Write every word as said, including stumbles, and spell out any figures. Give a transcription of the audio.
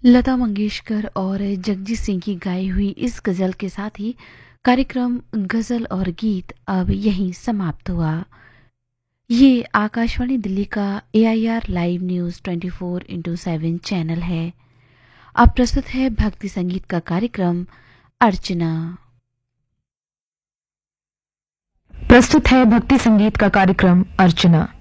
लता मंगेशकर और जगजीत सिंह की गाई हुई इस गज़ल के साथ ही कार्यक्रम गज़ल और गीत अब यहीं समाप्त हुआ। ये आकाशवाणी दिल्ली का AIR live news twenty four into seven channel है। अब प्रस्तुत है भक्ति संगीत का कार्यक्रम अर्चना। प्रस्तुत है भक्ति संगीत का कार्यक्रम अर्चना।